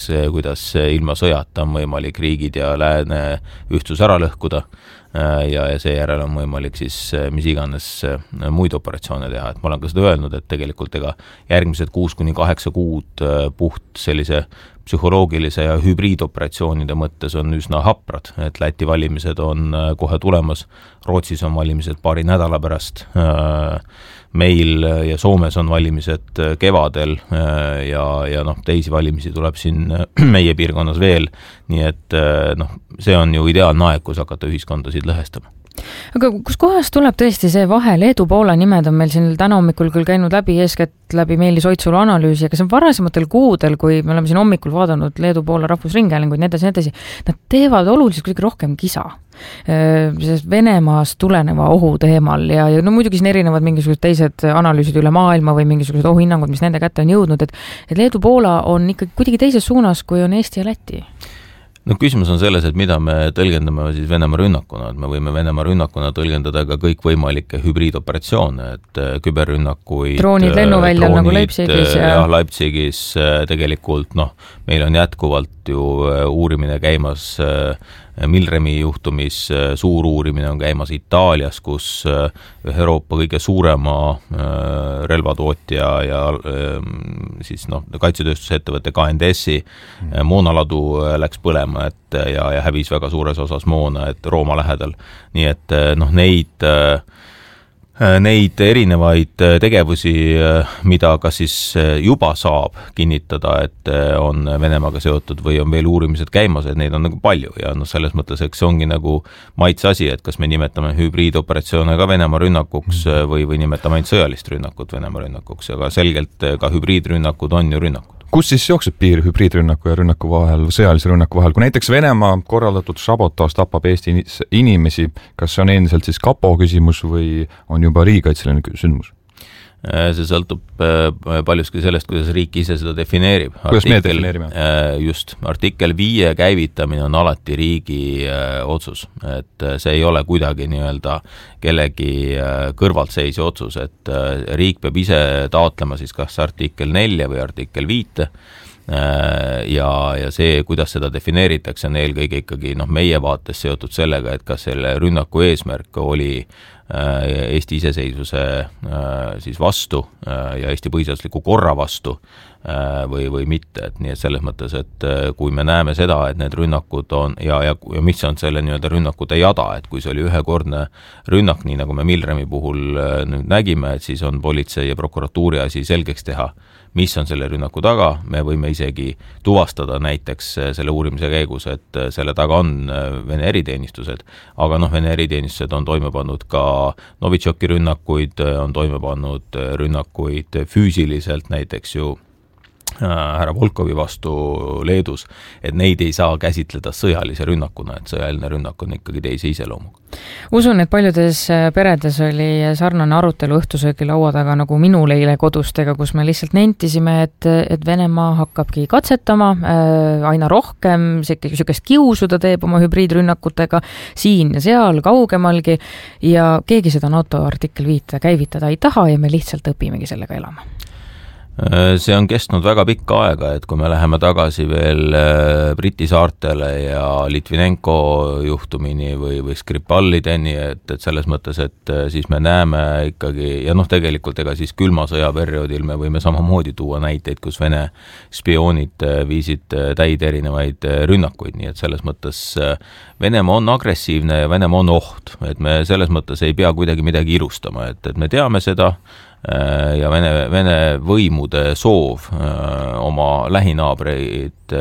kuidas ilma sõjata on võimalik riigid ja lääne ühtsus ära lõhkuda ja seejärel on võimalik siis mis iganes muid operatsioone teha. Et ma olen ka seda öelnud, et tegelikult järgmised 6-8 kuud puht sellise psühholoogilise ja hübriidoperatsioonide mõttes on üsna haprad, et Läti valimised on kohe tulemas, Rootsis on valimised paari nädala pärast, meil ja Soomes on valimised kevadel ja teisi valimisi tuleb siin meie piirkonnas veel, nii et see on ju ideaalne aeg, kus hakata ühiskondasid lõhestama. Aga kus kohas tuleb tõesti see vahe? Leedu-Poola nimed on meil siin täna hommikul küll käinud eeskätt läbi Meelis Oitsulu analüüsi, aga see on varasematel kuudel, kui me oleme siin hommikul vaadanud Leedu-Poola rahvusringhäälinguid, nii edasi, nad teevad oluliselt kuidagi rohkem kisa Venemaast tuleneva ohu teemal ja muidugi siin erinevad mingisugused teised analüüsid üle maailma või mingisugused ohuhinnangud, mis nende kätte on jõudnud, et Leedu-Poola on ikkagi kuidagi teises suunas, kui on Eesti ja Läti. Küsimus on selles, et mida me tõlgendame siis Venemaa rünnakuna, et me võime Venemaa rünnakuna tõlgendada ka kõik võimalikke hübriidoperatsioone, et küberrünnakuid, droonid lennuväljal nagu Leipzigis ja Leipzigis tegelikult, meil on jätkuvalt ju uurimine käimas Milremi juhtumis, suur uurimine on käimas Itaalias, kus Euroopa kõige suurema relvatootja ja siis kaitsetööstusettevõtte KNDS-i moonaladu läks põlema ja hävis väga suures osas moona, et Rooma lähedal. Nii et neid erinevaid tegevusi, mida kas siis juba saab kinnitada, et on Venemaaga seotud või on veel uurimised käimas, et neid on nagu palju ja selles mõttes, eks see ongi nagu maitse asi, et kas me nimetame hübriidoperatsioone ka Venemaa rünnakuks või nimetame ainult sõjalist rünnakut Venemaa rünnakuks, aga selgelt ka hübriidrünnakud on ju rünnakud. Kus siis jookseb piir hübriidrünnaku ja rünnaku vahel, sõjalise rünnaku vahel? Kui näiteks Venemaa korraldatud sabotaaž tapab Eesti inimesi, kas see on endiselt siis kapo küsimus või on juba riigikaitseline sündmus? See sõltub paljuski sellest, kuidas riik ise seda defineerib. Kuidas me defineerime? Just, artikkel 5 käivitamine on alati riigi otsus, et see ei ole kuidagi kellegi kõrvaltseisja otsus, et riik peab ise taotlema siis kas artikkel 4 või artikkel 5 ja see, kuidas seda defineeritakse, on eelkõige ikkagi meie vaates seotud sellega, et kas selle rünnaku eesmärk oli Eesti iseseisvuse siis vastu ja Eesti põhiseadusliku korra vastu või mitte, et nii et selles mõttes, et kui me näeme seda, et need rünnakud on ja mis on selle rünnakute jada, et kui see oli ühekordne rünnak, nii nagu me Milremi puhul nüüd nägime, et siis on politsei ja prokuratuuri asi selgeks teha, mis on selle rünnaku taga, me võime isegi tuvastada näiteks selle uurimise käigus, et selle taga on Vene eriteenistused, aga Vene eriteenistused on toime pannud ka Novitšoki rünnakuid, on toime pannud rünnakuid füüsiliselt näiteks ju härra Volkovi vastu Leedus, et neid ei saa käsitleda sõjalise rünnakuna, et sõjaline rünnak on ikkagi teise iseloomuga. Usun, et paljudes peredes oli sarnane arutelu õhtusöögi laua taga nagu minul eile kodustega, kus me lihtsalt nentisime, et Venemaa hakkabki katsetama aina rohkem, sellist kiusu ta teeb oma hübriidrünnakutega siin ja seal kaugemalgi ja keegi seda NATO artikkel 5 käivitada ei taha ja me lihtsalt õpimegi sellega elama. See on kestnud väga pikka aega, et kui me läheme tagasi veel Briti saartele ja Litvinenko juhtumini või Skripalideni, et selles mõttes, et siis me näeme ikkagi, ja tegelikult ega siis külma sõja perioodil me võime samamoodi tuua näiteid, kus Vene spioonid viisid täid erinevaid rünnakuid, nii et selles mõttes Venemaa on agressiivne ja Venemaa on oht, et me selles mõttes ei pea kuidagi midagi irustama, et me teame seda, ja Vene võimude soov oma lähinaabreid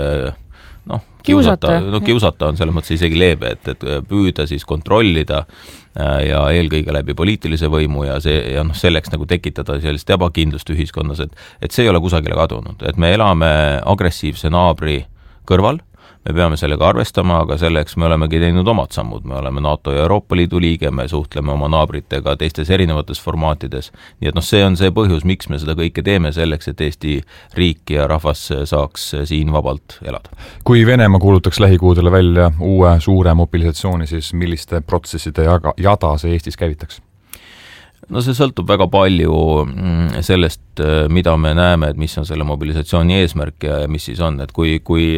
kiusata on selles mõttes isegi leebe, et püüda siis kontrollida ja eelkõige läbi poliitilise võimu ja selleks tekitada sellist ebakindlust ühiskonnas, et see ei ole kusagile kadunud, et me elame agressiivse naabri kõrval, me peame sellega arvestama, aga selleks me olemegi teinud omad sammud, me oleme NATO ja Euroopa Liidu liige, me suhtleme oma naabritega teistes erinevates formaatides, nii et see on see põhjus, miks me seda kõike teeme selleks, et Eesti riik ja rahvas saaks siin vabalt elada. Kui Venemaa kuulutaks lähikuudele välja uue suure mobilisatsiooni, siis milliste protsesside jada see Eestis käivitaks? See sõltub väga palju sellest, mida me näeme, et mis on selle mobilisatsiooni eesmärk ja mis siis on, et kui